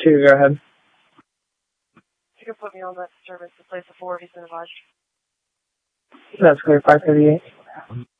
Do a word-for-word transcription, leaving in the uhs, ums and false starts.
Two, go ahead. You can put me on that service to place a four if he's been advised. That's clear, five thirty-eight.